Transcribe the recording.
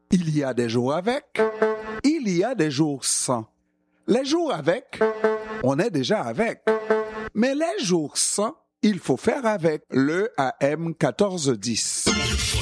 Il y a des jours avec, il y a des jours sans. Les jours avec, on est déjà avec. Mais les jours sans, il faut faire avec le AM 1410.